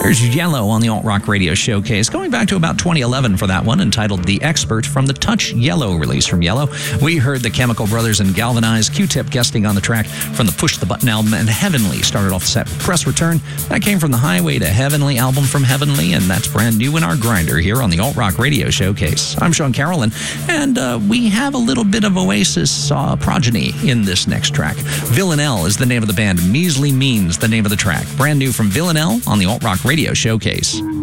There's Yellow on the Alt Rock Radio Showcase, going back to about 2011 for that one, entitled The Expert, from the Touch Yellow release from Yellow. We heard the Chemical Brothers and Galvanize, Q-Tip guesting on the track from the Push the Button album, and Heavenly started off the set with Press Return. That came from the Highway to Heavenly album from Heavenly, and that's brand new in our grinder here on the Alt Rock Radio Showcase. I'm Sean Carrollin, and we have a little bit of Oasis progeny in this next track. Villanelle is the name of the band. Measly Means the name of the track. Brand new from Villanelle on the Alt Rock Radio Showcase.